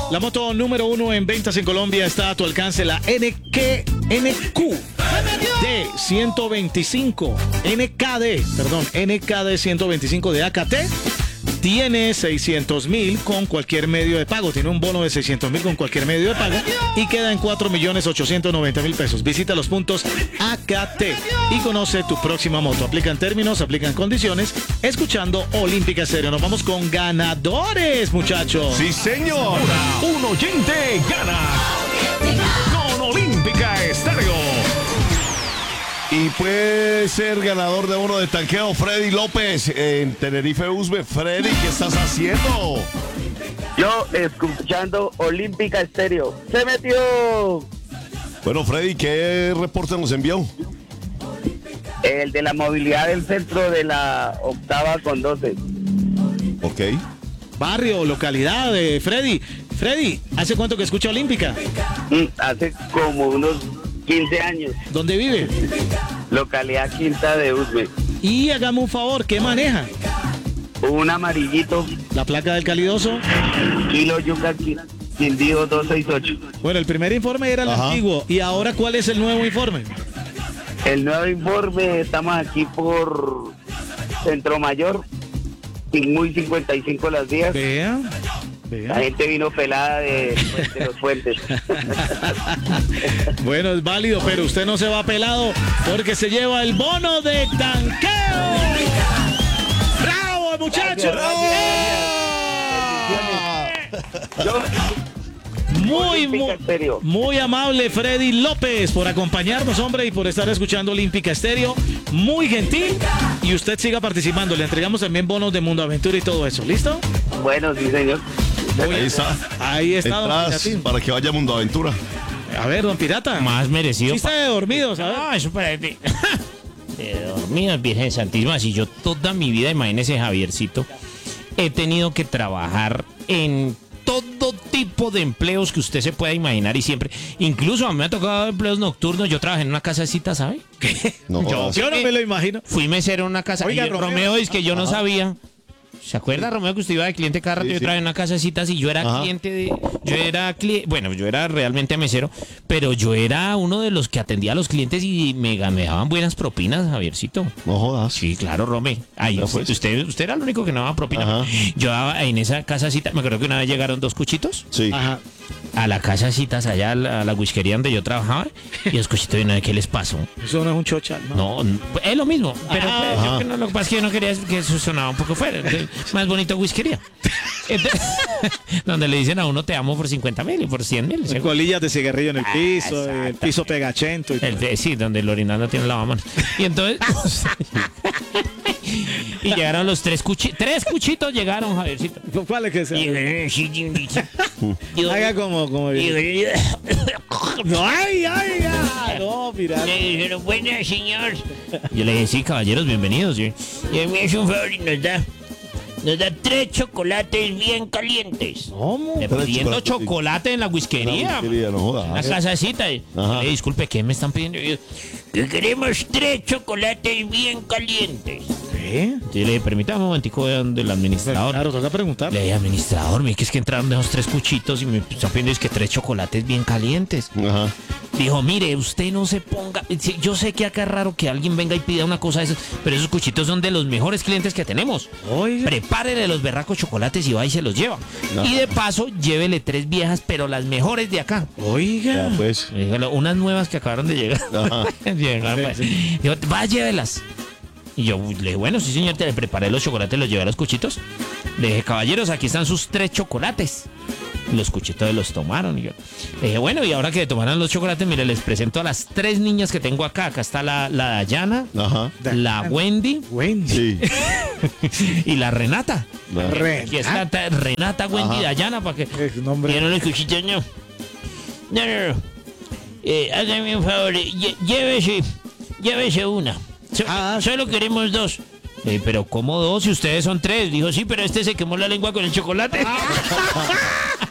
La moto número 1 en ventas en Colombia está a tu alcance, la NQ D125. NKD 125 de AKT. Tiene 600,000 con cualquier medio de pago. Tiene un bono de 600,000 con cualquier medio de pago y queda en 4,890,000 pesos. Visita los puntos AKT y conoce tu próxima moto. Aplican términos, aplican condiciones. Escuchando Olímpica Estéreo. Nos vamos con ganadores, muchachos. Sí, señor. Un oyente gana con Olímpica Estéreo. Y puede ser ganador de uno de tanqueo Freddy López en Tenerife Usme. Freddy, ¿qué estás haciendo? Yo escuchando Olímpica Estéreo. ¡Se metió! Bueno, Freddy, ¿qué reporte nos envió? El de la movilidad del centro de la 8ª con 12. Ok. Barrio, localidad de Freddy. Freddy, ¿hace cuánto que escucha Olímpica? Hace como unos 15 años. ¿Dónde vive? Localidad Quinta de Usme. Y hágame un favor, ¿qué maneja? Un amarillito, La placa del calidoso. Kilo Yuca Quindío 268. Bueno, el primer informe era el Ajá. antiguo. ¿Y ahora cuál es el nuevo informe? El nuevo informe, estamos aquí por Centro Mayor, muy 55 las vías. Vea. La gente vino pelada de los puentes. Bueno, es válido, pero usted no se va pelado porque se lleva el bono de tanqueo. ¡Bravo, muchachos! Gracias, ¡Bravo! Muy, muy, Olímpica Estéreo. muy amable Freddy López por acompañarnos, hombre, y por estar escuchando Olímpica Estéreo. Muy gentil. Y usted siga participando. Le entregamos también bonos de Mundo Aventura y todo eso. ¿Listo? Bueno, sí, señor. Ahí está. Ahí está, don Entradas Piratín. para que vaya a Mundo Aventura. A ver, don Pirata. Más merecido. Sí está de dormido, ¿sabes? No, eso para ti. De dormida, Virgen Santísima. Si yo toda mi vida, imagínese, Javiercito, he tenido que trabajar en todo tipo de empleos que usted se pueda imaginar y siempre. Incluso a mí me ha tocado empleos nocturnos. Yo trabajé en una casa de citas, ¿sabe? No, Yo no me lo imagino. Fui mesero en una casa. Oiga, y Romeo. Romeo dice que yo no sabía. ¿Se acuerda, Romeo, que usted iba de cliente cada rato? Sí, Yo sí. trabajé en una casa de citas y yo era Ajá. cliente de... Bueno, yo era realmente mesero, pero yo era uno de los que atendía a los clientes y me daban buenas propinas, Javiercito. no jodas. Sí, claro, Rome. Ahí, Ya, pues. usted era el único que no daba propina. Ajá. Yo daba en esa casa de citas, me acuerdo que una vez llegaron 2 cuchitos Sí. Ajá. a la casa de citas, allá a la whiskería donde yo trabajaba, y los cuchitos de una vez, ¿qué les pasó? Eso no es un chochal, ¿no? No, es lo mismo, pero Ajá. yo que no, lo que pasa es que yo no quería que eso sonaba un poco fuera. Entonces, más bonito whiskería. Entonces, donde le dicen a uno te amo por 50,000 y por 100,000. Colillas de cigarrillo en el piso, el exactamente. piso pegachento y todo. Sí, donde el orinal no tiene lavamanos. Y entonces... y llegaron los 3 cuchitos. 3 cuchitos llegaron, Javiercito. ¿Cuál es que sea? Y Haga como no, ay, ya. No, Pirata. me dijeron, buenas, señor. Yo le dije, sí, caballeros, bienvenidos. Y él me hace un favor y nos da 3 chocolates bien calientes. ¿Cómo? Pidiendo chocolates. chocolate en la whiskería. No jodas. Una casacita. Y, Ajá. disculpe, ¿qué me están pidiendo? Y yo, que queremos 3 chocolates bien calientes. ¿Qué? Entonces le dije, permítame un momentico del administrador. Claro, toca preguntar. Le dije, administrador, mire que es que entraron de esos 3 cuchitos y me están pidiendo es que 3 chocolates bien calientes. Ajá. Dijo, mire, usted no se ponga... Sí, yo sé que acá es raro que alguien venga y pida una cosa de esas, pero esos cuchitos son de los mejores clientes que tenemos. Oiga. Prepárele los berracos chocolates y va y se los lleva. Y de paso, llévele 3 viejas, pero las mejores de acá. Oiga. Ya, pues. Dígalo, unas nuevas que acabaron de llegar. Ajá. Llegaron, pues. Dijo, va, llévelas. Y yo le dije, bueno, sí, señor, te le preparé los chocolates, los llevé a los cuchitos. Le dije, caballeros, aquí están sus 3 chocolates. Y los cuchitos los tomaron. Y yo le dije, bueno, y ahora que tomaran los chocolates, mire, les presento a las 3 niñas que tengo acá. Acá está la Dayana, Ajá. la Wendy Wendy. Sí. y la Renata. Ren. Aquí está Renata, Wendy y Dayana, para que... Es nombre. ¿Vieron los cuchitos? No. No. Hágame un favor, llévese una. Solo queremos 2. Pero ¿cómo 2 si ustedes son 3? Dijo, sí, pero este se quemó la lengua con el chocolate.